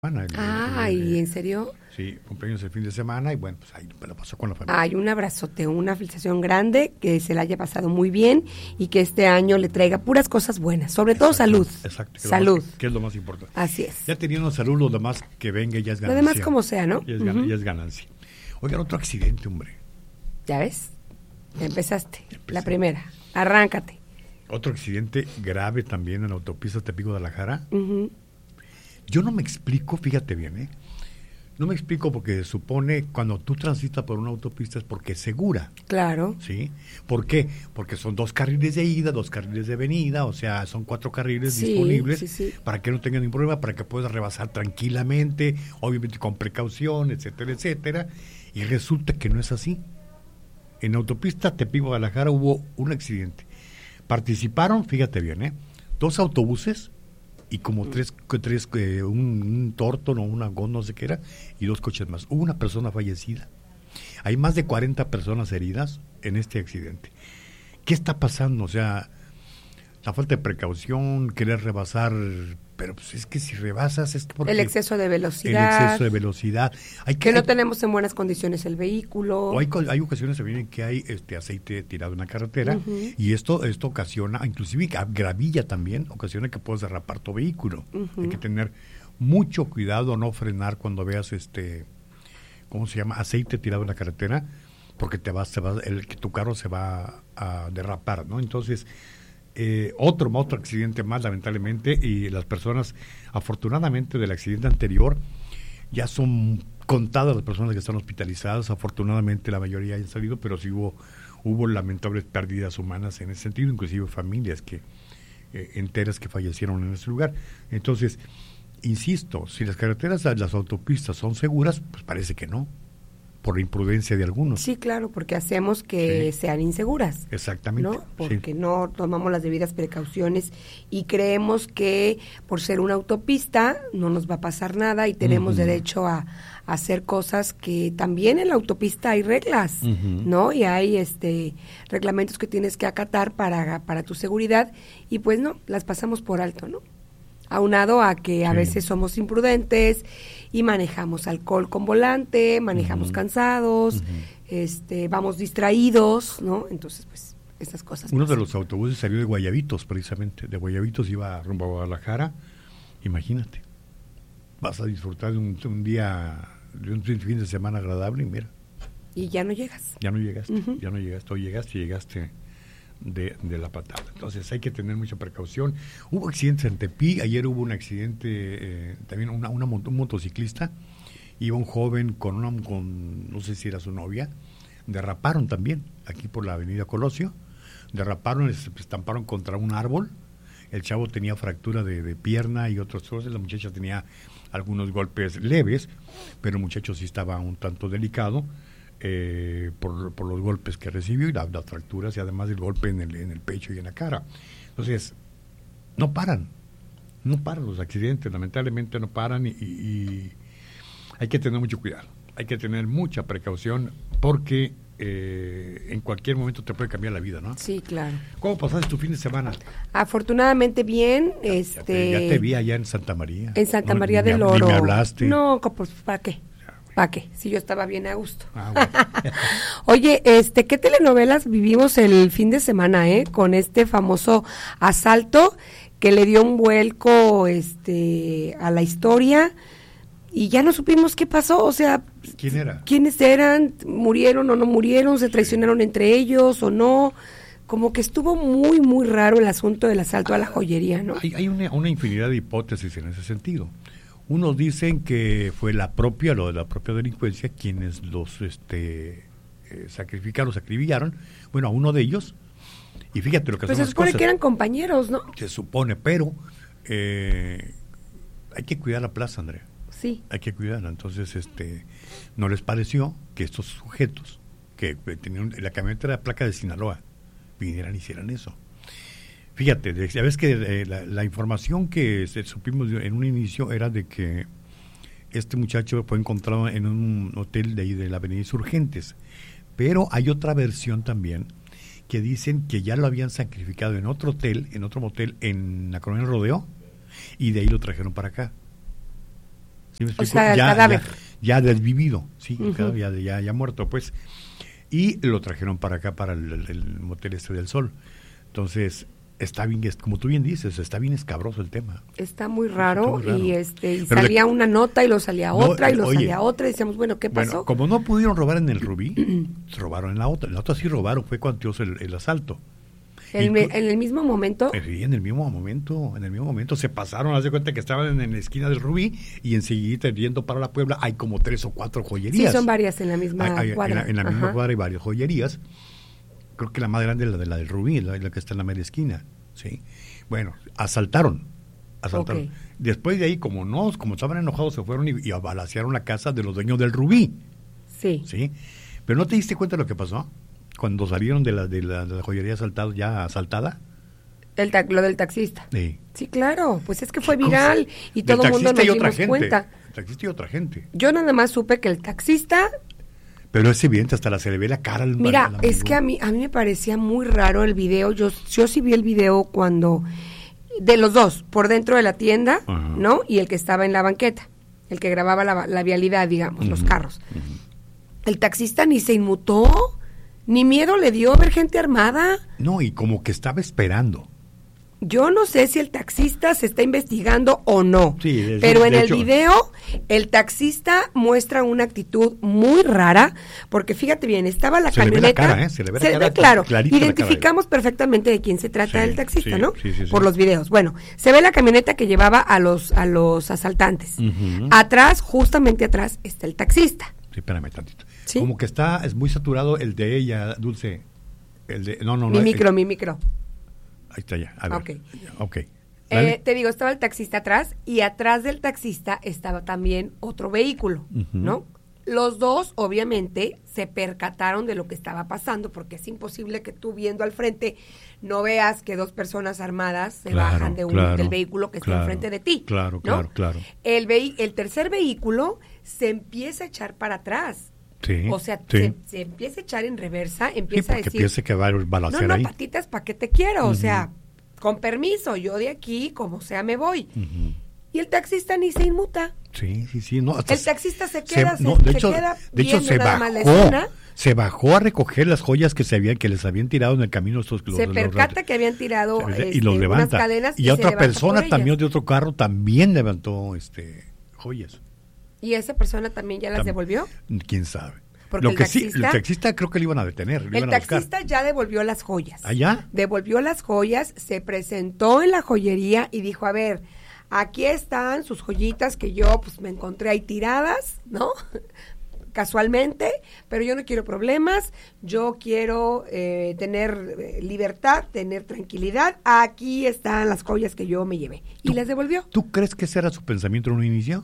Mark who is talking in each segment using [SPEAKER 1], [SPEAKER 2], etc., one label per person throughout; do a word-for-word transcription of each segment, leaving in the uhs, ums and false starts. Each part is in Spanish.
[SPEAKER 1] El,
[SPEAKER 2] ah, el, el, ¿y en serio?
[SPEAKER 1] Sí, cumpleaños el fin de semana y bueno, pues ahí me lo pasó con la familia.
[SPEAKER 2] Ay, un abrazote, una felicitación grande, que se la haya pasado muy bien y que este año le traiga puras cosas buenas, sobre todo salud.
[SPEAKER 1] Exacto, que
[SPEAKER 2] salud.
[SPEAKER 1] Más, que es lo más importante.
[SPEAKER 2] Así es.
[SPEAKER 1] Ya teniendo salud, lo demás que venga ya es ganancia.
[SPEAKER 2] Lo demás como sea, ¿no?
[SPEAKER 1] Ya es, uh-huh. ya es ganancia. Oigan, otro accidente, hombre.
[SPEAKER 2] ¿Ya ves? Ya empezaste, Empecé. La primera, arráncate.
[SPEAKER 1] Otro accidente grave también en la autopista Tepic-Guadalajara.
[SPEAKER 2] Uh-huh.
[SPEAKER 1] Yo no me explico, fíjate bien, ¿eh? No me explico porque se supone cuando tú transitas por una autopista es porque es segura.
[SPEAKER 2] Claro.
[SPEAKER 1] ¿Sí? ¿Por qué? Porque son dos carriles de ida, dos carriles de venida, o sea, son cuatro carriles
[SPEAKER 2] sí,
[SPEAKER 1] disponibles
[SPEAKER 2] sí, sí.
[SPEAKER 1] para que no tengan ningún problema, para que puedas rebasar tranquilamente, obviamente con precaución, etcétera, etcétera. Y resulta que no es así. En la autopista Tepic-Guadalajara hubo un accidente. Participaron, fíjate bien, ¿eh? Dos autobuses y como tres, tres eh, un, un Torton o una Gon, no sé qué era, y dos coches más. Hubo una persona fallecida. Hay más de cuarenta personas heridas en este accidente. ¿Qué está pasando? O sea, la falta de precaución, querer rebasar, pero pues es que si rebasas es porque...
[SPEAKER 2] El exceso de velocidad.
[SPEAKER 1] El exceso de velocidad. Hay
[SPEAKER 2] que, que no hay, tenemos en buenas condiciones el vehículo.
[SPEAKER 1] O hay, hay ocasiones en que hay este aceite tirado en la carretera, uh-huh. y esto esto ocasiona, inclusive gravilla también, ocasiona que puedas derrapar tu vehículo. Uh-huh. Hay que tener mucho cuidado, no frenar cuando veas este, ¿cómo se llama? Aceite tirado en la carretera, porque te vas, te vas, el, que tu carro se va a derrapar, ¿no? Entonces... Eh, otro, otro accidente más, lamentablemente, y las personas, afortunadamente, del accidente anterior, ya son contadas las personas que están hospitalizadas. Afortunadamente, la mayoría han salido, pero sí hubo, hubo lamentables pérdidas humanas en ese sentido, inclusive familias que eh, enteras que fallecieron en ese lugar. Entonces, insisto, si las carreteras, las autopistas son seguras, pues parece que no, por la imprudencia de algunos.
[SPEAKER 2] Sí, claro, porque hacemos que sí. sean inseguras.
[SPEAKER 1] Exactamente.
[SPEAKER 2] ¿No? Porque
[SPEAKER 1] sí.
[SPEAKER 2] no tomamos las debidas precauciones y creemos que por ser una autopista no nos va a pasar nada y tenemos uh-huh. derecho a, a hacer cosas que también en la autopista hay reglas, uh-huh. ¿no? Y hay este reglamentos que tienes que acatar para, para tu seguridad y pues no, las pasamos por alto, ¿no? Aunado a que a sí. veces somos imprudentes y manejamos alcohol con volante, manejamos uh-huh. cansados, uh-huh. este, vamos distraídos, ¿no? Entonces, pues, estas cosas.
[SPEAKER 1] Uno
[SPEAKER 2] pasan.
[SPEAKER 1] de los autobuses salió de Guayabitos, precisamente. De Guayabitos iba rumbo a Guadalajara. Imagínate. Vas a disfrutar de un, de un día, de un fin de semana agradable y mira.
[SPEAKER 2] Y ya no llegas.
[SPEAKER 1] Ya no llegaste,
[SPEAKER 2] uh-huh.
[SPEAKER 1] ya no llegaste. O llegaste y llegaste de, de la patada. Entonces hay que tener mucha precaución. Hubo accidentes en Tepic, ayer hubo un accidente, eh, también una, una, un motociclista, iba un joven con una, con, no sé si era su novia, derraparon también, aquí por la avenida Colosio, derraparon, se estamparon contra un árbol, el chavo tenía fractura de, de pierna y otras cosas, la muchacha tenía algunos golpes leves, pero el muchacho sí estaba un tanto delicado, Eh, por, por los golpes que recibió y la, las fracturas y además del golpe en el, en el pecho y en la cara. Entonces, no paran, no paran los accidentes, lamentablemente no paran y, y, y hay que tener mucho cuidado, hay que tener mucha precaución porque eh, en cualquier momento te puede cambiar la vida, ¿no?
[SPEAKER 2] Sí, claro.
[SPEAKER 1] ¿Cómo pasaste tu fin de semana?
[SPEAKER 2] Afortunadamente bien.
[SPEAKER 1] Ya,
[SPEAKER 2] este
[SPEAKER 1] ya, te, ya te vi allá en Santa María.
[SPEAKER 2] En Santa
[SPEAKER 1] no,
[SPEAKER 2] María
[SPEAKER 1] ni,
[SPEAKER 2] del
[SPEAKER 1] ni
[SPEAKER 2] Oro.
[SPEAKER 1] me hablaste.
[SPEAKER 2] No, pues, ¿para qué? ¿Para qué? Si yo estaba bien a gusto.
[SPEAKER 1] Ah, bueno.
[SPEAKER 2] Oye, este, ¿qué telenovelas vivimos el fin de semana, eh? Con este famoso asalto que le dio un vuelco, este, a la historia y ya no supimos qué pasó, o sea,
[SPEAKER 1] ¿quién era?
[SPEAKER 2] ¿Quiénes eran? ¿Murieron o no murieron? ¿Se traicionaron sí. entre ellos o no? Como que estuvo muy, muy raro el asunto del asalto ah, a la joyería, ¿no?
[SPEAKER 1] Hay, hay una, una infinidad de hipótesis en ese sentido. Unos dicen que fue la propia, lo de la propia delincuencia, quienes los este, eh, sacrificaron, sacribillaron, bueno, a uno de ellos, y fíjate lo que
[SPEAKER 2] pues
[SPEAKER 1] son
[SPEAKER 2] se supone
[SPEAKER 1] las cosas.
[SPEAKER 2] Que eran compañeros, ¿no?
[SPEAKER 1] Se supone, pero eh, hay que cuidar la plaza, Andrea.
[SPEAKER 2] Sí.
[SPEAKER 1] Hay que cuidarla, entonces este, no les pareció que estos sujetos, que tenían la camioneta de la placa de Sinaloa, vinieran y hicieran eso. Fíjate, ya ves que eh, la, la información que se, supimos en un inicio era de que este muchacho fue encontrado en un hotel de ahí de la avenida Insurgentes, pero hay otra versión también que dicen que ya lo habían sacrificado en otro hotel, en otro motel en la colonia Rodeo, y de ahí lo trajeron para acá. ¿Sí me
[SPEAKER 2] O
[SPEAKER 1] explico?
[SPEAKER 2] sea, el
[SPEAKER 1] ya,
[SPEAKER 2] cadáver.
[SPEAKER 1] Ya, ya desvivido, sí,
[SPEAKER 2] Uh-huh.
[SPEAKER 1] el cadáver ya, ya, ya muerto, pues. Y lo trajeron para acá, para el, el, el motel este del Sol. Entonces, está bien, es- como tú bien dices, está bien escabroso el tema.
[SPEAKER 2] Está muy raro,
[SPEAKER 1] Está muy raro.
[SPEAKER 2] y este y
[SPEAKER 1] Pero
[SPEAKER 2] salía
[SPEAKER 1] de-
[SPEAKER 2] una nota y lo salía
[SPEAKER 1] No,
[SPEAKER 2] otra y
[SPEAKER 1] eh,
[SPEAKER 2] lo
[SPEAKER 1] oye,
[SPEAKER 2] salía otra y decíamos, bueno, ¿qué pasó?
[SPEAKER 1] Bueno, como no pudieron robar en el Rubí, robaron en la otra. En la otra sí robaron, fue cuantioso el, el asalto.
[SPEAKER 2] en,
[SPEAKER 1] y
[SPEAKER 2] me-
[SPEAKER 1] tú-
[SPEAKER 2] en el mismo momento,
[SPEAKER 1] Eh, Sí, en el mismo momento, en el mismo momento se pasaron, haz de cuenta que estaban en, en la esquina del Rubí y enseguida yendo para la Puebla hay como tres o cuatro
[SPEAKER 2] sí,
[SPEAKER 1] joyerías.
[SPEAKER 2] son varias en la misma
[SPEAKER 1] Hay- hay-
[SPEAKER 2] cuadra.
[SPEAKER 1] En la, en la misma
[SPEAKER 2] Ajá.
[SPEAKER 1] cuadra hay varias joyerías. Creo que la más grande es la de la del Rubí, la, la que está en la media esquina. Sí. Bueno, asaltaron. Asaltaron.
[SPEAKER 2] Ok.
[SPEAKER 1] Después de ahí, como no, como estaban enojados, se fueron y, y abalacearon la casa de los dueños del Rubí.
[SPEAKER 2] Sí.
[SPEAKER 1] ¿Sí? Pero ¿no te diste cuenta de lo que pasó? Cuando salieron de la, de la, de la joyería asaltada, ya asaltada.
[SPEAKER 2] El ta- lo del taxista.
[SPEAKER 1] Sí.
[SPEAKER 2] Sí, claro, pues es que fue
[SPEAKER 1] ¿Cómo
[SPEAKER 2] viral
[SPEAKER 1] se-
[SPEAKER 2] y
[SPEAKER 1] del
[SPEAKER 2] todo el mundo
[SPEAKER 1] taxista
[SPEAKER 2] nos
[SPEAKER 1] y otra
[SPEAKER 2] dimos
[SPEAKER 1] gente.
[SPEAKER 2] cuenta.
[SPEAKER 1] El taxista y otra gente.
[SPEAKER 2] Yo nada más supe que el taxista,
[SPEAKER 1] Pero es evidente, hasta la, se le ve la cara al
[SPEAKER 2] mira,
[SPEAKER 1] al
[SPEAKER 2] es
[SPEAKER 1] amigo.
[SPEAKER 2] que a mí a mí me parecía muy raro el video. Yo yo sí vi el video cuando de los dos, por dentro de la tienda,
[SPEAKER 1] Ajá.
[SPEAKER 2] ¿no? Y el que estaba en la banqueta, el que grababa la, la vialidad, digamos, los
[SPEAKER 1] Ujú,
[SPEAKER 2] carros.
[SPEAKER 1] ujú.
[SPEAKER 2] El taxista ni se inmutó, ni miedo le dio ver gente armada.
[SPEAKER 1] No, y como que estaba esperando.
[SPEAKER 2] Yo no sé si el taxista se está investigando o no,
[SPEAKER 1] Sí, de-
[SPEAKER 2] pero
[SPEAKER 1] de
[SPEAKER 2] en el
[SPEAKER 1] hecho-
[SPEAKER 2] video el taxista muestra una actitud muy rara, porque fíjate bien, estaba la
[SPEAKER 1] Se le ve la
[SPEAKER 2] camioneta,
[SPEAKER 1] cara, ¿eh? Se le ve la cara
[SPEAKER 2] claro,
[SPEAKER 1] clarita la cara de él.
[SPEAKER 2] identificamos perfectamente de quién se trata
[SPEAKER 1] Sí,
[SPEAKER 2] el taxista,
[SPEAKER 1] sí,
[SPEAKER 2] ¿no?
[SPEAKER 1] sí, sí, sí.
[SPEAKER 2] Por los videos. Bueno, se ve la camioneta que llevaba a los a los asaltantes.
[SPEAKER 1] Ujú.
[SPEAKER 2] Atrás, justamente atrás, está el taxista.
[SPEAKER 1] Sí, espérame tantito.
[SPEAKER 2] Sí.
[SPEAKER 1] Como que está, es muy saturado el de ella, Dulce. El de, no, no,
[SPEAKER 2] mi
[SPEAKER 1] no.
[SPEAKER 2] micro,
[SPEAKER 1] eh,
[SPEAKER 2] mi micro.
[SPEAKER 1] Ahí está ya. A ver.
[SPEAKER 2] Ok.
[SPEAKER 1] Ok.
[SPEAKER 2] Eh,
[SPEAKER 1] Dale.
[SPEAKER 2] te digo, estaba el taxista atrás y atrás del taxista estaba también otro vehículo,
[SPEAKER 1] Ujú.
[SPEAKER 2] ¿no? Los dos, obviamente, se percataron de lo que estaba pasando, porque es imposible que tú viendo al frente no veas que dos personas armadas se
[SPEAKER 1] Claro,
[SPEAKER 2] bajan de un,
[SPEAKER 1] claro,
[SPEAKER 2] del vehículo que está
[SPEAKER 1] claro,
[SPEAKER 2] enfrente de ti.
[SPEAKER 1] claro,
[SPEAKER 2] ¿no?
[SPEAKER 1] claro, claro.
[SPEAKER 2] El, vehi- el tercer vehículo se empieza a echar para atrás.
[SPEAKER 1] Sí,
[SPEAKER 2] O sea,
[SPEAKER 1] sí.
[SPEAKER 2] se, se empieza a echar en reversa,
[SPEAKER 1] Sí,
[SPEAKER 2] empieza a
[SPEAKER 1] porque
[SPEAKER 2] decir...
[SPEAKER 1] piensa que va a
[SPEAKER 2] No,
[SPEAKER 1] balacear
[SPEAKER 2] no,
[SPEAKER 1] ahí.
[SPEAKER 2] patitas, ¿para qué te quiero? O
[SPEAKER 1] Ujú.
[SPEAKER 2] sea, con permiso, yo de aquí, como sea, me voy.
[SPEAKER 1] Ujú.
[SPEAKER 2] Y el taxista ni se inmuta.
[SPEAKER 1] Sí, sí, sí. No, hasta
[SPEAKER 2] El taxista se queda, se,
[SPEAKER 1] no, de
[SPEAKER 2] se
[SPEAKER 1] hecho,
[SPEAKER 2] queda
[SPEAKER 1] de hecho
[SPEAKER 2] viendo
[SPEAKER 1] se
[SPEAKER 2] nada más la
[SPEAKER 1] bajó.
[SPEAKER 2] escena.
[SPEAKER 1] Se bajó a recoger las joyas que se habían, que les habían tirado en el camino estos los-
[SPEAKER 2] Se
[SPEAKER 1] los-
[SPEAKER 2] percata
[SPEAKER 1] los-
[SPEAKER 2] que habían tirado
[SPEAKER 1] y
[SPEAKER 2] este,
[SPEAKER 1] los
[SPEAKER 2] unas
[SPEAKER 1] levanta.
[SPEAKER 2] cadenas
[SPEAKER 1] y
[SPEAKER 2] se
[SPEAKER 1] otra
[SPEAKER 2] levanta
[SPEAKER 1] persona
[SPEAKER 2] por
[SPEAKER 1] también
[SPEAKER 2] ellas.
[SPEAKER 1] de otro carro también levantó este joyas.
[SPEAKER 2] ¿Y esa persona también ya las
[SPEAKER 1] Tam-
[SPEAKER 2] devolvió?
[SPEAKER 1] ¿Quién sabe?
[SPEAKER 2] Porque
[SPEAKER 1] Lo
[SPEAKER 2] el
[SPEAKER 1] que sí,
[SPEAKER 2] taxista-
[SPEAKER 1] el taxista creo que lo iban a detener, lo
[SPEAKER 2] El
[SPEAKER 1] iban a buscar.
[SPEAKER 2] taxista ya devolvió las joyas.
[SPEAKER 1] ¿Ah, ya?
[SPEAKER 2] Devolvió las joyas, se presentó en la joyería y dijo, a ver, aquí están sus joyitas que yo pues me encontré ahí tiradas, ¿no? Casualmente, pero yo no quiero problemas, yo quiero eh, tener eh, libertad, tener tranquilidad, aquí están las joyas que yo me llevé. Y
[SPEAKER 1] ¿Tú-
[SPEAKER 2] las devolvió.
[SPEAKER 1] ¿Tú crees que ese era su pensamiento en un inicio?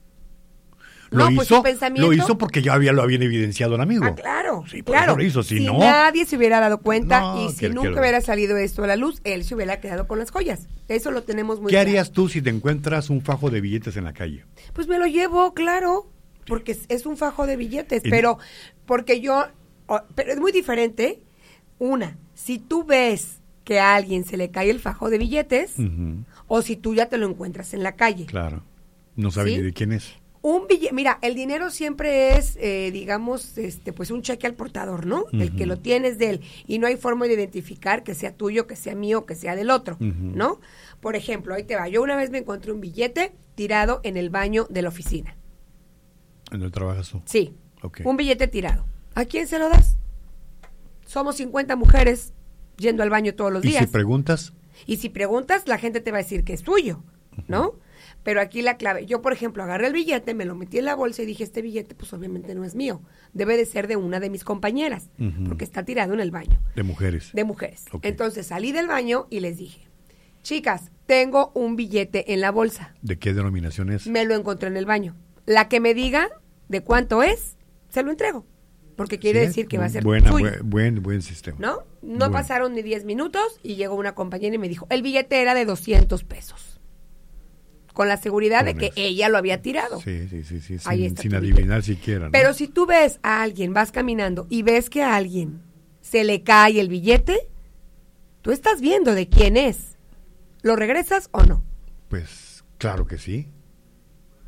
[SPEAKER 2] No,
[SPEAKER 1] Lo
[SPEAKER 2] pues
[SPEAKER 1] hizo,
[SPEAKER 2] su pensamiento-
[SPEAKER 1] lo hizo porque ya había, lo habían evidenciado el amigo.
[SPEAKER 2] Ah, claro,
[SPEAKER 1] Sí, por
[SPEAKER 2] claro.
[SPEAKER 1] eso lo hizo, si no-
[SPEAKER 2] nadie se hubiera dado cuenta
[SPEAKER 1] No,
[SPEAKER 2] y si
[SPEAKER 1] que-
[SPEAKER 2] nunca
[SPEAKER 1] que-
[SPEAKER 2] hubiera salido esto a la luz, él se hubiera quedado con las joyas. Eso lo tenemos muy
[SPEAKER 1] ¿Qué
[SPEAKER 2] claro.
[SPEAKER 1] harías tú si te encuentras un fajo de billetes en la calle?
[SPEAKER 2] Pues me lo llevo, claro, porque es, es un fajo de billetes,
[SPEAKER 1] Y-
[SPEAKER 2] pero porque yo, o- pero es muy diferente. Una, si tú ves que a alguien se le cae el fajo de billetes,
[SPEAKER 1] Ujú,
[SPEAKER 2] o si tú ya te lo encuentras en la calle.
[SPEAKER 1] claro. No sabe
[SPEAKER 2] ¿Sí?
[SPEAKER 1] ni de quién es.
[SPEAKER 2] Un billete, mira, el dinero siempre es, eh, digamos, este, pues un cheque al portador, ¿no? El que
[SPEAKER 1] Ujú.
[SPEAKER 2] lo tienes de él. Y no hay forma de identificar que sea tuyo, que sea mío, que sea del otro,
[SPEAKER 1] Ujú.
[SPEAKER 2] ¿no? Por ejemplo, ahí te va. Yo una vez me encontré un billete tirado en el baño de la oficina.
[SPEAKER 1] ¿En dónde trabajas tú?
[SPEAKER 2] Sí,
[SPEAKER 1] Ok.
[SPEAKER 2] un billete tirado. ¿A quién se lo das? Somos cincuenta mujeres yendo al baño todos los
[SPEAKER 1] Y
[SPEAKER 2] días.
[SPEAKER 1] si preguntas,
[SPEAKER 2] Y si preguntas, la gente te va a decir que es tuyo, ¿no? Pero aquí la clave, yo por ejemplo agarré el billete, me lo metí en la bolsa y dije, este billete pues obviamente no es mío, debe de ser de una de mis compañeras,
[SPEAKER 1] Ujú.
[SPEAKER 2] porque está tirado en el baño,
[SPEAKER 1] de mujeres.
[SPEAKER 2] de mujeres.
[SPEAKER 1] Ok.
[SPEAKER 2] Entonces salí del baño y les dije, chicas, tengo un billete en la bolsa,
[SPEAKER 1] ¿De qué denominación es?
[SPEAKER 2] me lo encontré en el baño. La que me diga de cuánto es, se lo entrego, porque quiere
[SPEAKER 1] Sí,
[SPEAKER 2] decir que va a ser
[SPEAKER 1] buena,
[SPEAKER 2] suyo.
[SPEAKER 1] buen, buen, buen sistema.
[SPEAKER 2] ¿No? No
[SPEAKER 1] Bueno.
[SPEAKER 2] pasaron ni diez minutos y llegó una compañera y me dijo, el billete era de doscientos pesos. Con la seguridad
[SPEAKER 1] Con
[SPEAKER 2] de que
[SPEAKER 1] eso.
[SPEAKER 2] ella lo había tirado.
[SPEAKER 1] Sí, sí, sí, sí,
[SPEAKER 2] Ahí
[SPEAKER 1] sin,
[SPEAKER 2] está
[SPEAKER 1] sin
[SPEAKER 2] tu
[SPEAKER 1] adivinar siquiera, ¿no?
[SPEAKER 2] Pero si tú ves a alguien, vas caminando y ves que a alguien se le cae el billete, tú estás viendo de quién es. ¿Lo regresas o no?
[SPEAKER 1] Pues claro que sí.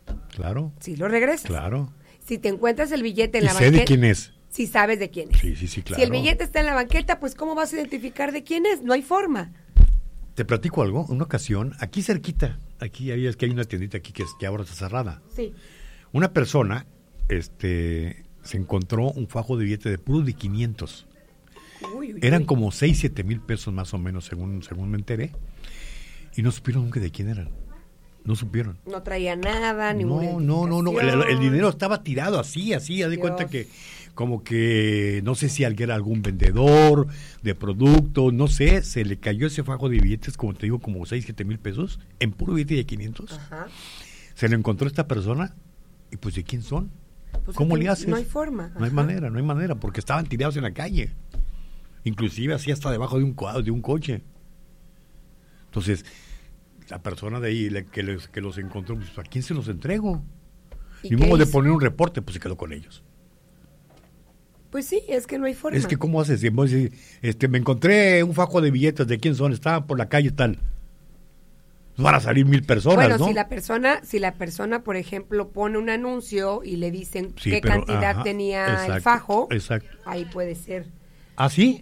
[SPEAKER 1] Claro.
[SPEAKER 2] Sí lo regresas.
[SPEAKER 1] Claro.
[SPEAKER 2] Si te encuentras el billete en
[SPEAKER 1] y
[SPEAKER 2] la
[SPEAKER 1] sé
[SPEAKER 2] banqueta.
[SPEAKER 1] de quién es.
[SPEAKER 2] Si sabes de quién es.
[SPEAKER 1] Sí, sí, sí, claro.
[SPEAKER 2] Si el billete está en la banqueta, pues ¿cómo vas a identificar de quién es? No hay forma.
[SPEAKER 1] Te platico algo. Una ocasión, aquí cerquita, aquí hay, es que hay una tiendita aquí que, es, que ahora está cerrada.
[SPEAKER 2] Sí.
[SPEAKER 1] Una persona, este, se encontró un fajo de billete de puro de quinientos.
[SPEAKER 2] Uy, uy,
[SPEAKER 1] Eran
[SPEAKER 2] uy.
[SPEAKER 1] como seis, siete mil pesos más o menos, según, según me enteré. Y no supieron nunca de quién eran. No supieron.
[SPEAKER 2] No traía nada, ni
[SPEAKER 1] No, no, no, no. El, el dinero estaba tirado así, así. Haz de cuenta que, como que, no sé si alguien era algún vendedor de producto, no sé, se le cayó ese fajo de billetes, como te digo, como seis, siete mil pesos, en puro billete de quinientos.
[SPEAKER 2] Ajá.
[SPEAKER 1] Se lo encontró esta persona, y pues, ¿de quién son?
[SPEAKER 2] Pues
[SPEAKER 1] ¿Cómo
[SPEAKER 2] aquí
[SPEAKER 1] le haces?
[SPEAKER 2] No hay forma.
[SPEAKER 1] No hay
[SPEAKER 2] Ajá.
[SPEAKER 1] manera, no hay manera, porque estaban tirados en la calle. Inclusive así hasta debajo de un cuadro, de un coche. Entonces, la persona de ahí le, que, les, que los encontró, pues, ¿a quién se los entrego?
[SPEAKER 2] ¿Y
[SPEAKER 1] Y
[SPEAKER 2] qué
[SPEAKER 1] modo de
[SPEAKER 2] hizo?
[SPEAKER 1] poner un reporte, pues se quedó con ellos.
[SPEAKER 2] Pues sí, es que no hay forma.
[SPEAKER 1] Es que, ¿cómo haces? Si vos decís, este, me encontré un fajo de billetes, ¿de quién son? Estaban por la calle tal. Van a salir mil personas,
[SPEAKER 2] Bueno,
[SPEAKER 1] ¿no?
[SPEAKER 2] si la persona, si la persona, por ejemplo, pone un anuncio y le dicen
[SPEAKER 1] Sí,
[SPEAKER 2] qué
[SPEAKER 1] pero,
[SPEAKER 2] cantidad
[SPEAKER 1] ajá,
[SPEAKER 2] tenía
[SPEAKER 1] exacto,
[SPEAKER 2] el fajo,
[SPEAKER 1] exacto.
[SPEAKER 2] ahí puede ser.
[SPEAKER 1] ¿Ah, sí?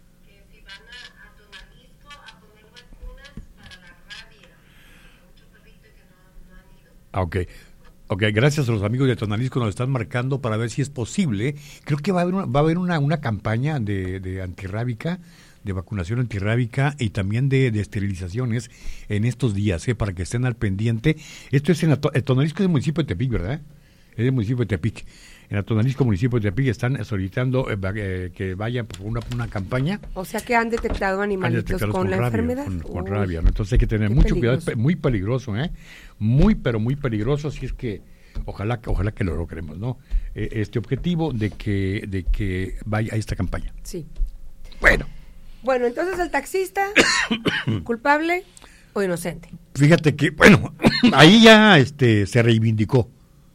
[SPEAKER 1] Ah, ok. Ok, gracias a los amigos de Tonalisco nos están marcando para ver si es posible. Creo que va a haber una, va a haber una, una campaña de, de antirrábica, de vacunación antirrábica y también de, de esterilizaciones en estos días, ¿eh? Para que estén al pendiente. Esto es en Ato- el Tonalisco, es el municipio de Tepic, ¿verdad? Es el municipio de Tepic. En Atonalisco, municipio de Tepic, están solicitando eh, va- eh, que vayan por una, una campaña.
[SPEAKER 2] O sea que han detectado
[SPEAKER 1] Han
[SPEAKER 2] animalitos
[SPEAKER 1] detectados
[SPEAKER 2] con, la
[SPEAKER 1] rabia,
[SPEAKER 2] enfermedad.
[SPEAKER 1] Con, con
[SPEAKER 2] Uy,
[SPEAKER 1] rabia, ¿no? Entonces hay que tener
[SPEAKER 2] qué
[SPEAKER 1] mucho cuidado,
[SPEAKER 2] peligroso.
[SPEAKER 1] es pe- muy peligroso, ¿eh? Muy, pero muy peligroso, así es que ojalá, que- ojalá que lo logremos, ¿no? Eh, este objetivo de que, de que vaya a esta campaña.
[SPEAKER 2] Sí.
[SPEAKER 1] Bueno,
[SPEAKER 2] Bueno, entonces el taxista, culpable o inocente.
[SPEAKER 1] fíjate que, bueno, ahí ya este, se reivindicó,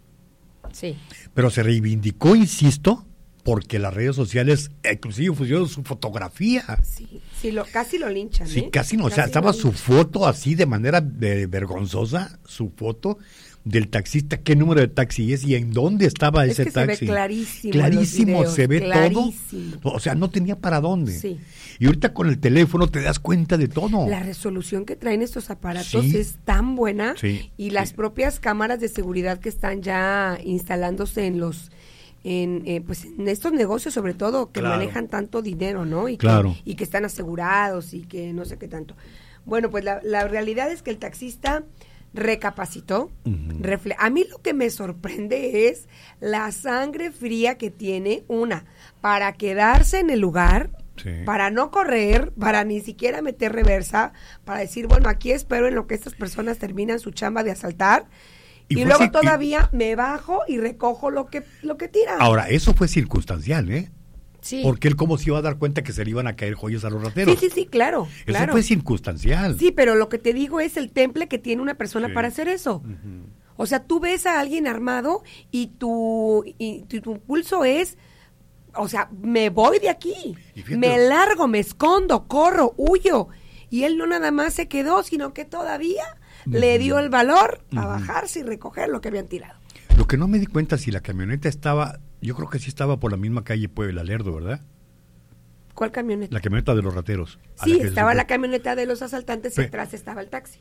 [SPEAKER 2] Sí.
[SPEAKER 1] pero se reivindicó, insisto, porque las redes sociales inclusive pusieron su fotografía.
[SPEAKER 2] Sí, sí lo, casi lo linchan.
[SPEAKER 1] Sí,
[SPEAKER 2] ¿eh?
[SPEAKER 1] casi no, o sea,
[SPEAKER 2] Casi
[SPEAKER 1] estaba
[SPEAKER 2] lo
[SPEAKER 1] su
[SPEAKER 2] linchan.
[SPEAKER 1] foto así de manera de vergonzosa, su foto del taxista, qué número de taxi es y en dónde estaba
[SPEAKER 2] Es
[SPEAKER 1] ese
[SPEAKER 2] que se ve
[SPEAKER 1] taxi.
[SPEAKER 2] clarísimo en los
[SPEAKER 1] Clarísimo,
[SPEAKER 2] videos,
[SPEAKER 1] se ve
[SPEAKER 2] clarísimo.
[SPEAKER 1] todo. O sea, no tenía para dónde.
[SPEAKER 2] Sí.
[SPEAKER 1] Y ahorita con el teléfono te das cuenta de todo.
[SPEAKER 2] La resolución que traen estos aparatos
[SPEAKER 1] Sí.
[SPEAKER 2] es tan buena
[SPEAKER 1] Sí,
[SPEAKER 2] y las
[SPEAKER 1] sí.
[SPEAKER 2] propias cámaras de seguridad que están ya instalándose en los en eh, pues en estos negocios sobre todo que
[SPEAKER 1] Claro.
[SPEAKER 2] manejan tanto dinero, ¿no? Y
[SPEAKER 1] Claro.
[SPEAKER 2] que, y que están asegurados y que no sé qué tanto. Bueno, pues la, la realidad es que el taxista recapacitó.
[SPEAKER 1] Ujú.
[SPEAKER 2] refle- A mí lo que me sorprende es la sangre fría que tiene una para quedarse en el lugar,
[SPEAKER 1] Sí.
[SPEAKER 2] para no correr, para ni siquiera meter reversa, para decir, bueno, aquí espero en lo que estas personas terminan su chamba de asaltar
[SPEAKER 1] Y
[SPEAKER 2] y,
[SPEAKER 1] fue
[SPEAKER 2] luego
[SPEAKER 1] así-
[SPEAKER 2] todavía me bajo y recojo lo que lo que tiran.
[SPEAKER 1] Ahora, eso fue circunstancial, ¿eh?
[SPEAKER 2] sí.
[SPEAKER 1] Porque él cómo se iba a dar cuenta que se le iban a caer joyas a los rateros.
[SPEAKER 2] sí, sí, sí, claro,
[SPEAKER 1] Eso
[SPEAKER 2] claro.
[SPEAKER 1] fue circunstancial.
[SPEAKER 2] Sí, pero lo que te digo es el temple que tiene una persona
[SPEAKER 1] Sí.
[SPEAKER 2] para hacer eso.
[SPEAKER 1] Ujú.
[SPEAKER 2] O sea, tú ves a alguien armado y tu, y tu, tu pulso es, o sea, me voy de aquí,
[SPEAKER 1] Y fíjate-
[SPEAKER 2] me largo, me escondo, corro, huyo. Y él no nada más se quedó, sino que todavía le dio el valor a
[SPEAKER 1] Ujú.
[SPEAKER 2] bajarse y recoger lo que habían tirado.
[SPEAKER 1] Lo que no me di cuenta si la camioneta estaba, yo creo que sí estaba por la misma calle Puebla Lerdo, ¿verdad?
[SPEAKER 2] ¿Cuál camioneta?
[SPEAKER 1] La camioneta de los rateros. a
[SPEAKER 2] Sí,
[SPEAKER 1] que se
[SPEAKER 2] estaba
[SPEAKER 1] fue.
[SPEAKER 2] la camioneta de los asaltantes y
[SPEAKER 1] Pe-
[SPEAKER 2] atrás estaba el taxi.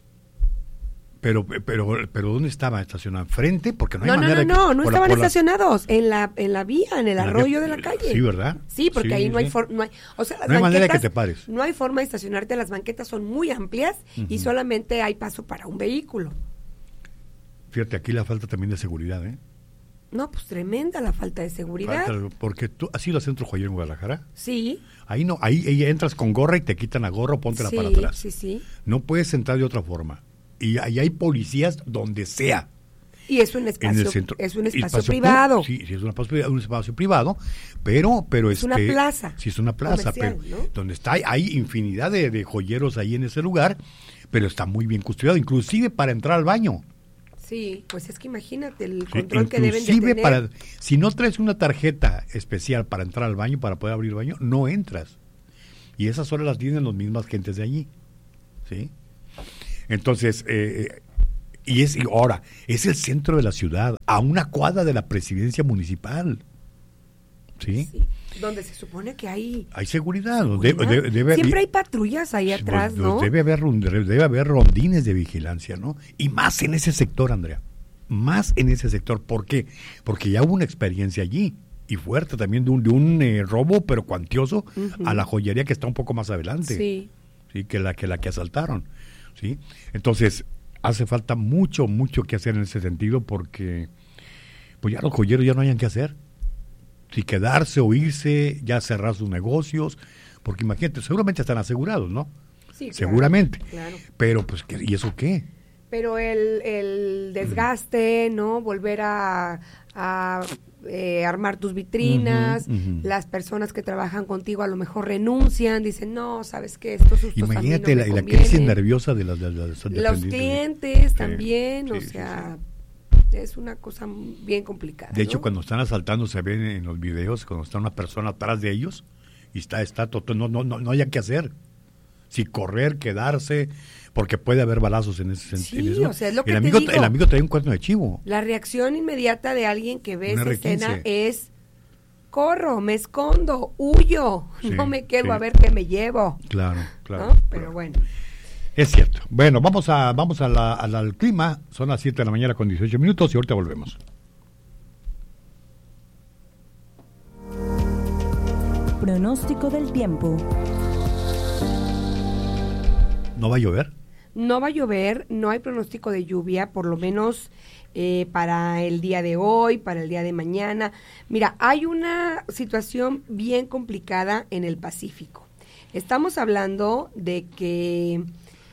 [SPEAKER 1] Pero, pero, pero ¿dónde estaba estacionado? ¿Frente? Porque no hay
[SPEAKER 2] No, no,
[SPEAKER 1] manera
[SPEAKER 2] no,
[SPEAKER 1] de que-
[SPEAKER 2] no, no
[SPEAKER 1] por la-
[SPEAKER 2] estaban
[SPEAKER 1] por la-
[SPEAKER 2] estacionados en la en la vía, en el
[SPEAKER 1] en la
[SPEAKER 2] arroyo
[SPEAKER 1] vía-
[SPEAKER 2] de la calle.
[SPEAKER 1] Sí, ¿verdad?
[SPEAKER 2] Sí, porque
[SPEAKER 1] Sí,
[SPEAKER 2] ahí no
[SPEAKER 1] sí.
[SPEAKER 2] hay forma, no hay, o sea, las
[SPEAKER 1] No hay manera de que
[SPEAKER 2] banquetas,
[SPEAKER 1] te pares.
[SPEAKER 2] no hay forma de estacionarte, las banquetas son muy amplias y
[SPEAKER 1] Ujú.
[SPEAKER 2] solamente hay paso para un vehículo.
[SPEAKER 1] Fíjate, aquí la falta también de seguridad, ¿eh?
[SPEAKER 2] No, pues tremenda la falta de seguridad.
[SPEAKER 1] Falta- porque tú has ido al centro joyero en Guadalajara.
[SPEAKER 2] Sí.
[SPEAKER 1] Ahí no, ahí, ahí entras con gorra y te quitan la gorra o póntela
[SPEAKER 2] sí,
[SPEAKER 1] para atrás.
[SPEAKER 2] sí, sí.
[SPEAKER 1] No puedes entrar de otra forma. Y ahí hay policías donde sea.
[SPEAKER 2] Y es un
[SPEAKER 1] En
[SPEAKER 2] espacio,
[SPEAKER 1] el centro.
[SPEAKER 2] es un
[SPEAKER 1] Y
[SPEAKER 2] espacio,
[SPEAKER 1] espacio
[SPEAKER 2] privado.
[SPEAKER 1] pu- Sí, sí, es un espacio, un espacio privado, pero, pero
[SPEAKER 2] Es una
[SPEAKER 1] este,
[SPEAKER 2] plaza
[SPEAKER 1] Sí, es una plaza,
[SPEAKER 2] comercial,
[SPEAKER 1] pero
[SPEAKER 2] ¿no?
[SPEAKER 1] donde está, hay infinidad de, de joyeros ahí en ese lugar, pero está muy bien custodiado, inclusive para entrar al baño.
[SPEAKER 2] Sí, pues es que imagínate el
[SPEAKER 1] Sí,
[SPEAKER 2] control que deben de
[SPEAKER 1] inclusive
[SPEAKER 2] tener.
[SPEAKER 1] para, si no traes una tarjeta especial para entrar al baño, para poder abrir el baño, no entras. Y esas horas las tienen las mismas gentes de allí, ¿sí? Entonces, eh, Y es, y ahora, es el centro de la ciudad, a una cuadra de la presidencia municipal. ¿Sí?
[SPEAKER 2] Sí, donde se supone que hay...
[SPEAKER 1] Hay seguridad.
[SPEAKER 2] seguridad.
[SPEAKER 1] Debe, debe, debe,
[SPEAKER 2] Siempre hay patrullas ahí atrás,
[SPEAKER 1] pues,
[SPEAKER 2] ¿no?
[SPEAKER 1] Debe haber, debe haber rondines de vigilancia, ¿no? Y más en ese sector, Andrea. Más en ese sector. ¿Por qué? Porque ya hubo una experiencia allí. Y fuerte también de un, de un eh, robo, pero cuantioso, uh-huh. a la joyería que está un poco más adelante.
[SPEAKER 2] Sí.
[SPEAKER 1] Sí, que la que, la que asaltaron. ¿Sí? Entonces, hace falta mucho, mucho que hacer en ese sentido porque pues ya los joyeros ya no hayan que hacer. Si quedarse o irse, ya cerrar sus negocios, porque imagínate, seguramente están asegurados, ¿no?
[SPEAKER 2] Sí, claro,
[SPEAKER 1] seguramente.
[SPEAKER 2] Claro.
[SPEAKER 1] Pero, pues, ¿y eso qué?
[SPEAKER 2] Pero el, el desgaste, ¿no? Volver a, a eh, armar tus vitrinas, uh-huh, uh-huh. las personas que trabajan contigo a lo mejor renuncian, dicen, no, ¿sabes qué? Estos sustos
[SPEAKER 1] imagínate
[SPEAKER 2] a mí no
[SPEAKER 1] la,
[SPEAKER 2] me
[SPEAKER 1] la crisis nerviosa de las... De las
[SPEAKER 2] los clientes
[SPEAKER 1] sí,
[SPEAKER 2] también,
[SPEAKER 1] sí,
[SPEAKER 2] o
[SPEAKER 1] sí,
[SPEAKER 2] sea...
[SPEAKER 1] Sí.
[SPEAKER 2] Es una cosa bien complicada.
[SPEAKER 1] De hecho,
[SPEAKER 2] ¿no?
[SPEAKER 1] cuando están asaltando se ven en los videos, cuando está una persona atrás de ellos y está, está todo, no, no, no, no haya qué hacer. Si correr, quedarse, porque puede haber balazos en ese sentido.
[SPEAKER 2] Sí, o sea, es lo que
[SPEAKER 1] el
[SPEAKER 2] te
[SPEAKER 1] amigo,
[SPEAKER 2] digo.
[SPEAKER 1] El amigo trae un cuerno de chivo.
[SPEAKER 2] La reacción inmediata de alguien que ve
[SPEAKER 1] un
[SPEAKER 2] esa
[SPEAKER 1] erre quince.
[SPEAKER 2] escena es, corro, me escondo, huyo, sí, no me quedo
[SPEAKER 1] sí.
[SPEAKER 2] a ver qué me llevo.
[SPEAKER 1] Claro, claro.
[SPEAKER 2] ¿No? Pero
[SPEAKER 1] claro.
[SPEAKER 2] bueno.
[SPEAKER 1] Es cierto. Bueno, vamos a vamos a la, a la, al clima. Son las siete de la mañana con dieciocho minutos y ahorita volvemos.
[SPEAKER 3] Pronóstico del tiempo.
[SPEAKER 1] ¿No va a llover?
[SPEAKER 2] No va a llover, no hay pronóstico de lluvia, por lo menos eh, para el día de hoy, para el día de mañana. Mira, hay una situación bien complicada en el Pacífico. Estamos hablando de que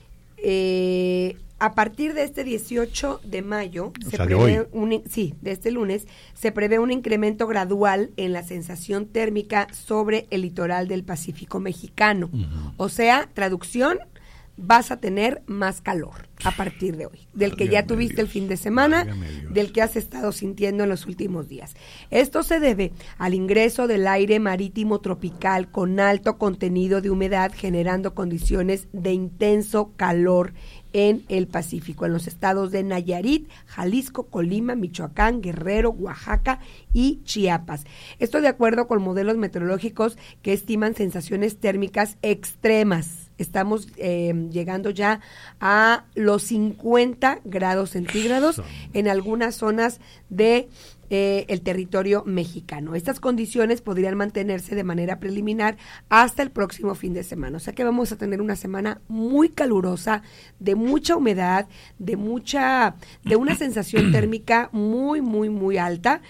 [SPEAKER 2] eh, a partir de este dieciocho de mayo,
[SPEAKER 1] o
[SPEAKER 2] se
[SPEAKER 1] sea,
[SPEAKER 2] prevé
[SPEAKER 1] de hoy.
[SPEAKER 2] un, sí, de este lunes, se prevé un incremento gradual en la sensación térmica sobre el litoral del Pacífico mexicano. Uh-huh. O sea, traducción, vas a tener más calor a partir de hoy, del que ya tuviste Dios. el fin de semana, del que has estado sintiendo en los últimos días. Esto se debe al ingreso del aire marítimo tropical con alto contenido de humedad, generando condiciones de intenso calor en el Pacífico, en los estados de Nayarit, Jalisco, Colima, Michoacán, Guerrero, Oaxaca y Chiapas. Esto de acuerdo con modelos meteorológicos que estiman sensaciones térmicas extremas. Estamos eh, llegando ya a los cincuenta grados centígrados en algunas zonas de eh, el territorio mexicano. Estas condiciones podrían mantenerse de manera preliminar hasta el próximo fin de semana. O sea que vamos a tener una semana muy calurosa, de mucha humedad, de mucha, de una sensación térmica muy, muy, muy alta.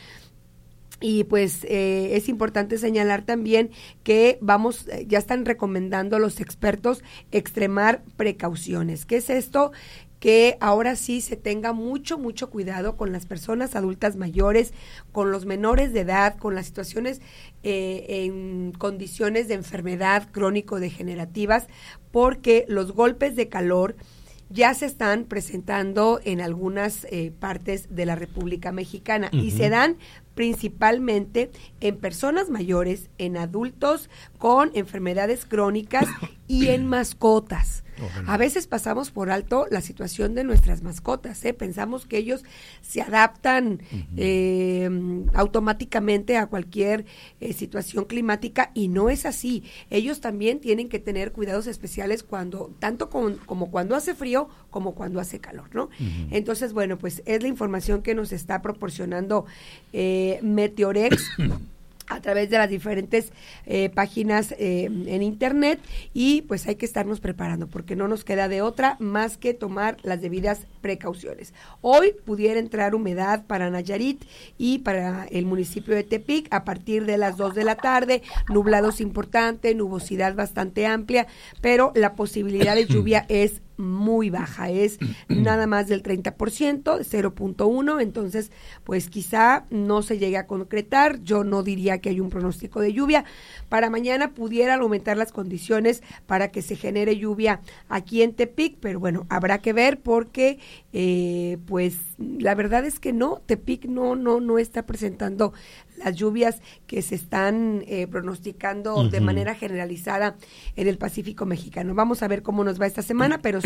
[SPEAKER 2] Y pues eh, es importante señalar también que vamos, eh, ya están recomendando a los expertos extremar precauciones. ¿Qué es esto? Que ahora sí se tenga mucho, mucho cuidado con las personas adultas mayores, con los menores de edad, con las situaciones eh, en condiciones de enfermedad crónico-degenerativas, porque los golpes de calor ya se están presentando en algunas eh, partes de la República Mexicana uh-huh. y se dan principalmente en personas mayores, en adultos con enfermedades crónicas y en mascotas. Ojalá. A veces pasamos por alto la situación de nuestras mascotas, ¿eh? Pensamos que ellos se adaptan uh-huh. eh, automáticamente a cualquier eh, situación climática y no es así. Ellos también tienen que tener cuidados especiales cuando, tanto con, como cuando hace frío como cuando hace calor, ¿no? Uh-huh. Entonces, bueno, pues es la información que nos está proporcionando eh, Meteorex a través de las diferentes eh, páginas eh, en internet y pues hay que estarnos preparando porque no nos queda de otra más que tomar las debidas precauciones. Hoy pudiera entrar humedad para Nayarit y para el municipio de Tepic a partir de las dos de la tarde, nublados importante, nubosidad bastante amplia, pero la posibilidad de lluvia es muy baja, es nada más del treinta por ciento, de cero punto uno, entonces pues quizá no se llegue a concretar. Yo no diría que hay un pronóstico de lluvia. Para mañana pudieran aumentar las condiciones para que se genere lluvia aquí en Tepic, pero bueno, habrá que ver porque eh, pues la verdad es que no, Tepic no, no, no está presentando las lluvias que se están eh, pronosticando uh-huh. de manera generalizada en el Pacífico mexicano. Vamos a ver cómo nos va esta semana, pero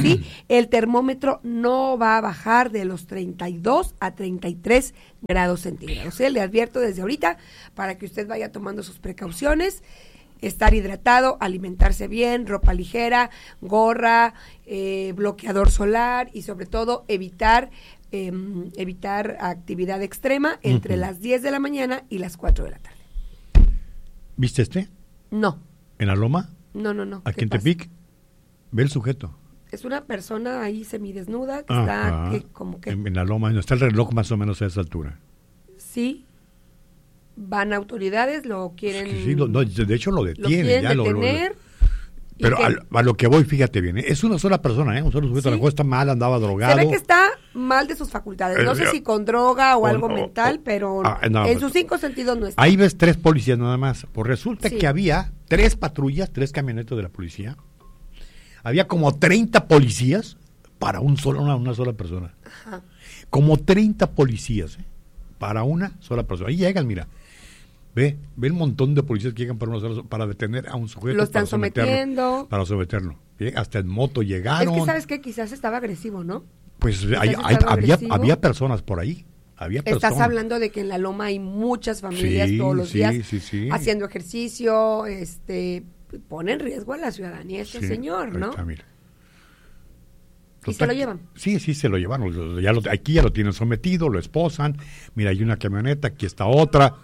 [SPEAKER 2] sí, el termómetro no va a bajar de los treinta y dos a treinta y tres grados centígrados. ¿Sí? Le advierto desde ahorita para que usted vaya tomando sus precauciones. Estar hidratado, alimentarse bien, ropa ligera, gorra, eh, bloqueador solar y sobre todo evitar eh, evitar actividad extrema entre uh-huh. las diez de la mañana y las cuatro de la tarde.
[SPEAKER 1] ¿Viste este?
[SPEAKER 2] No.
[SPEAKER 1] ¿En la loma?
[SPEAKER 2] No, no, no.
[SPEAKER 1] ¿Aquí en Tepic? Ve el sujeto.
[SPEAKER 2] Es una persona ahí semidesnuda que
[SPEAKER 1] Ajá.
[SPEAKER 2] está que, como que...
[SPEAKER 1] En, en la loma, está el reloj más o menos a esa altura.
[SPEAKER 2] Sí. Van autoridades, lo quieren...
[SPEAKER 1] Sí, sí, lo, no, de hecho lo detienen.
[SPEAKER 2] Lo quieren
[SPEAKER 1] ya,
[SPEAKER 2] detener.
[SPEAKER 1] Lo, lo, pero a, a lo que voy, fíjate bien, ¿eh? Es una sola persona, ¿eh? Un solo sujeto,
[SPEAKER 2] ¿Sí?
[SPEAKER 1] a lo mejor está mal, andaba drogado.
[SPEAKER 2] Se ve que está mal de sus facultades. No eh, sé si con droga o, o algo o, mental, o, pero ah, no, en sus cinco sentidos no está.
[SPEAKER 1] Ahí ves tres policías nada más. Pues resulta
[SPEAKER 2] sí.
[SPEAKER 1] que había tres patrullas, tres camionetas de la policía. Había como treinta policías para un solo, una, una sola persona.
[SPEAKER 2] Ajá.
[SPEAKER 1] Como treinta policías, ¿eh? Para una sola persona. Ahí llegan, mira. Ve, ve el montón de policías que llegan para, una, para detener a un sujeto.
[SPEAKER 2] Lo están
[SPEAKER 1] para
[SPEAKER 2] sometiendo.
[SPEAKER 1] Para someterlo. ¿Sí? Hasta en moto llegaron.
[SPEAKER 2] Es que, ¿sabes qué? Quizás estaba agresivo, ¿no?
[SPEAKER 1] Pues hay, hay, había, había personas por ahí. Había personas.
[SPEAKER 2] Estás hablando de que en la Loma hay muchas familias sí, todos los
[SPEAKER 1] sí,
[SPEAKER 2] días
[SPEAKER 1] sí, sí.
[SPEAKER 2] haciendo ejercicio, este, pone en riesgo a la ciudadanía este sí, señor, ¿no?
[SPEAKER 1] Está, mira.
[SPEAKER 2] ¿Y Total, se lo llevan?
[SPEAKER 1] Sí, sí, se lo llevan. Ya lo, aquí ya lo tienen sometido, lo esposan. Mira, hay una camioneta, aquí está otra.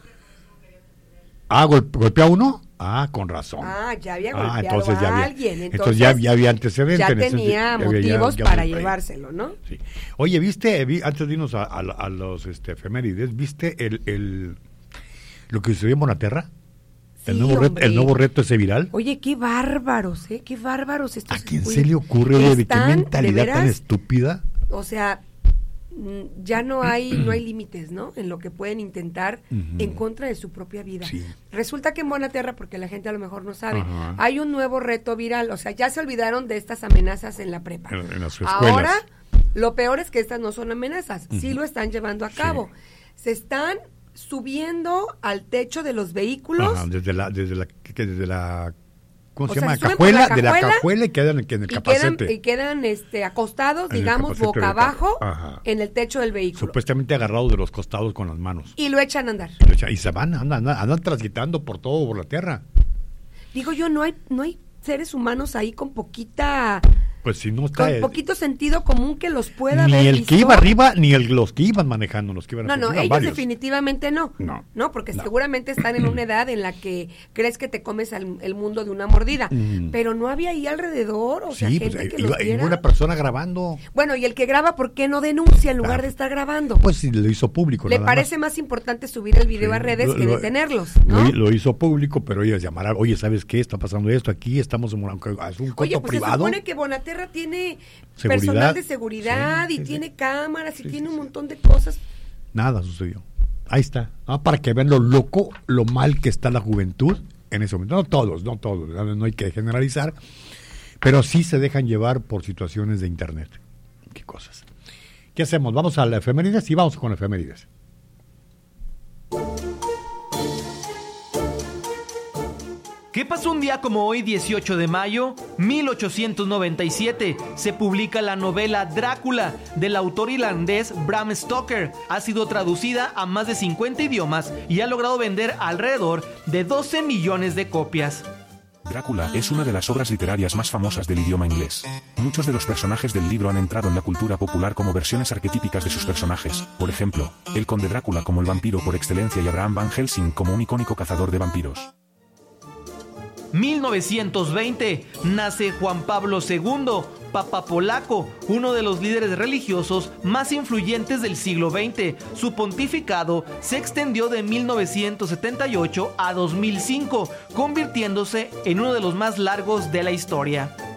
[SPEAKER 1] Ah, ¿golpeó a uno? Ah, con razón.
[SPEAKER 2] Ah, ya había golpeado ah,
[SPEAKER 1] entonces
[SPEAKER 2] a
[SPEAKER 1] ya había,
[SPEAKER 2] alguien. Entonces,
[SPEAKER 1] entonces ya, ya había antecedentes.
[SPEAKER 2] Ya tenía
[SPEAKER 1] ese,
[SPEAKER 2] motivos
[SPEAKER 1] ya había, ya,
[SPEAKER 2] para
[SPEAKER 1] ya,
[SPEAKER 2] llevárselo, ¿no?
[SPEAKER 1] Sí. Oye, ¿viste? Vi, antes de irnos a, a, a los este, efemérides, ¿viste el, el lo que sucedió en Bonaterra?
[SPEAKER 2] Sí,
[SPEAKER 1] el, nuevo reto, el nuevo reto ese viral.
[SPEAKER 2] Oye, qué bárbaros, ¿eh? Qué bárbaros estos.
[SPEAKER 1] ¿A quién se le ocurre, de qué mentalidad tan estúpida?
[SPEAKER 2] O sea, ya no hay no hay límites, ¿no? En lo que pueden intentar uh-huh. en contra de su propia vida.
[SPEAKER 1] Sí.
[SPEAKER 2] Resulta que en Bonaterra, porque la gente a lo mejor no sabe,
[SPEAKER 1] uh-huh.
[SPEAKER 2] hay un nuevo reto viral. O sea, ya se olvidaron de estas amenazas en la prepa.
[SPEAKER 1] En, en las escuelas.
[SPEAKER 2] Ahora, lo peor es que estas no son amenazas. Uh-huh. Sí lo están llevando a cabo. Sí. Se están subiendo al techo de los vehículos.
[SPEAKER 1] Ajá, desde la, desde la, que desde la ¿cómo
[SPEAKER 2] o
[SPEAKER 1] se
[SPEAKER 2] sea,
[SPEAKER 1] llama?
[SPEAKER 2] Se
[SPEAKER 1] cajuela,
[SPEAKER 2] la cajuela,
[SPEAKER 1] de la cajuela y quedan en el
[SPEAKER 2] y
[SPEAKER 1] capacete.
[SPEAKER 2] Quedan, y quedan este, acostados,
[SPEAKER 1] en
[SPEAKER 2] digamos, boca abajo,
[SPEAKER 1] Ajá.
[SPEAKER 2] en el techo del vehículo.
[SPEAKER 1] Supuestamente agarrados de los costados con las manos.
[SPEAKER 2] Y lo echan a andar.
[SPEAKER 1] Y, lo echan, y se van, andan, andan, andan transitando por todo, por la tierra.
[SPEAKER 2] Digo yo, no hay, no hay seres humanos ahí con poquita...
[SPEAKER 1] Pues si no está...
[SPEAKER 2] Con el, poquito sentido común que los pueda
[SPEAKER 1] ni
[SPEAKER 2] haber
[SPEAKER 1] el
[SPEAKER 2] visto.
[SPEAKER 1] que iba arriba, ni el, los que iban manejando, los que iban
[SPEAKER 2] No, no, ellos
[SPEAKER 1] varios.
[SPEAKER 2] definitivamente no.
[SPEAKER 1] No.
[SPEAKER 2] No, porque
[SPEAKER 1] no.
[SPEAKER 2] seguramente están en una edad en la que crees que te comes el, el mundo de una mordida. Mm. Pero no había ahí alrededor, o
[SPEAKER 1] sí,
[SPEAKER 2] sea, gente
[SPEAKER 1] pues,
[SPEAKER 2] que
[SPEAKER 1] iba,
[SPEAKER 2] los viera.
[SPEAKER 1] una persona grabando.
[SPEAKER 2] Bueno, y el que graba, ¿por qué no denuncia en lugar claro. de estar grabando?
[SPEAKER 1] Pues sí, lo hizo público.
[SPEAKER 2] Le
[SPEAKER 1] nada
[SPEAKER 2] parece
[SPEAKER 1] más.
[SPEAKER 2] más importante subir el video sí, a redes
[SPEAKER 1] lo,
[SPEAKER 2] que
[SPEAKER 1] lo,
[SPEAKER 2] detenerlos, ¿no?
[SPEAKER 1] Lo, lo hizo público, pero ellos llamarán, oye, ¿sabes qué? Está pasando esto aquí, estamos en un, es un coto
[SPEAKER 2] oye, pues
[SPEAKER 1] privado.
[SPEAKER 2] se supone que Bonaterra tiene...
[SPEAKER 1] Seguridad.
[SPEAKER 2] Personal de seguridad sí, y sí, tiene sí. cámaras y sí, tiene sí, un montón de cosas.
[SPEAKER 1] Nada sucedió. Ahí está. ¿No? Para que vean lo loco, lo mal que está la juventud en ese momento. No todos, no todos. No hay que generalizar. Pero sí se dejan llevar por situaciones de internet. Qué cosas. ¿Qué hacemos? ¿Vamos a la efemérides? Y vamos con efemérides.
[SPEAKER 4] ¿Qué pasó un día como hoy, dieciocho de mayo? mil ochocientos noventa y siete, se publica la novela Drácula, del autor irlandés Bram Stoker. Ha sido traducida a más de cincuenta idiomas y ha logrado vender alrededor de doce millones de copias.
[SPEAKER 5] Drácula es una de las obras literarias más famosas del idioma inglés. Muchos de los personajes del libro han entrado en la cultura popular como versiones arquetípicas de sus personajes. Por ejemplo, el conde Drácula como el vampiro por excelencia y Abraham Van Helsing como un icónico cazador de vampiros.
[SPEAKER 4] mil novecientos veinte, nace Juan Pablo segundo, Papa polaco, uno de los líderes religiosos más influyentes del siglo veinte. Su pontificado se extendió de mil novecientos setenta y ocho a dos mil cinco, convirtiéndose en uno de los más largos de la historia.